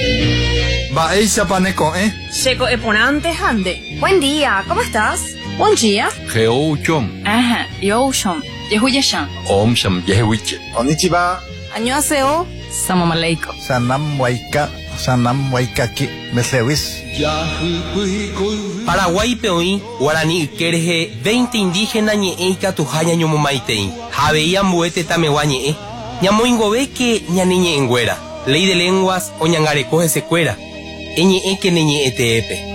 Ba'éicha paneko, Checo eponante hande. Buen día, ¿cómo estás? Buen día. Geouchom, Ajá, yoshom. Yehuyashan. Omsham Yehuiche. Konnichiwa. Annyeonghaseyo. Salam aleikum. Sanam waikaki. Meslewis. Paraguay peoí, Guarani Kerje, 20 indígenas ñe'eika tujaña ñomomaitei. Javei ambuete tamegua ñe'e. Ñamoingove que ñaniñe enguera. Ley de lenguas o ñangarecoje secuera. Eñe'e que neñe'e teepe.